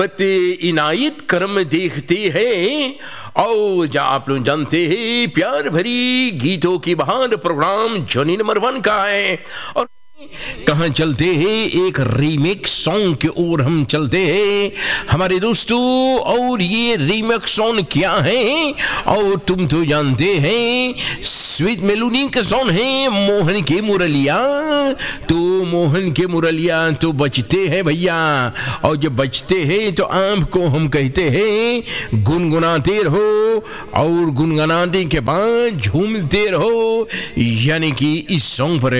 पते इनायत करम देखते हैं। और जा आप लोग जानते हैं प्यार भरी गीतों की बहार प्रोग्राम जॉनी नंबर 1 का है। और कहाँ चलते हैं, एक रीमेक्स सॉन्ग के ओर हम चलते हैं हमारे दोस्तों। और ये रीमेक्स सॉन्ग क्या है, और तुम तो जानते हैं स्वीट मेलोडी का सॉन्ग है मोहन के मुरलिया। तो मोहन के मुरलिया तो बचते हैं भैया, और जब बचते हैं तो आपको हम कहते हैं गुनगुनाते रहो, और गुनगुनाने के बाद झूमते रहो। यानी कि इस सॉन्ग पर